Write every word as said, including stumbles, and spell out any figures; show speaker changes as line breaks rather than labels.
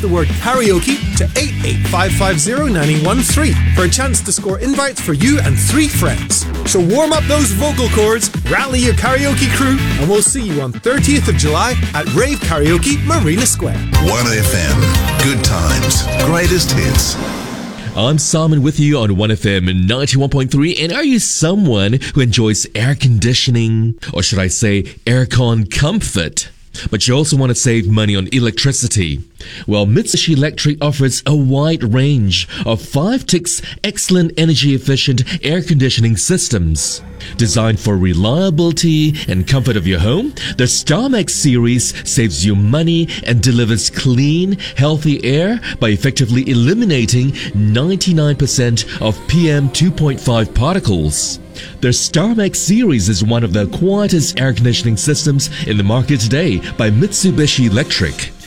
the word karaoke to eight eight five five zero nine one three for a chance to score invites for you and three friends. So warm up those vocal cords, rally your karaoke crew, and we'll see you on thirtieth of July at Rave Karaoke Marina Square.
one F M. Good times. Greatest hits.
I'm Simon with you on one F M ninety-one point three. And are you someone who enjoys air conditioning, or should I say aircon comfort, but you also want to save money on electricity? Well, Mitsubishi Electric offers a wide range of five ticks excellent energy-efficient air conditioning systems. Designed for reliability and comfort of your home, the StarMax series saves you money and delivers clean, healthy air by effectively eliminating ninety-nine percent of P M two point five particles. The StarMax series is one of the quietest air conditioning systems in the market today by Mitsubishi Electric.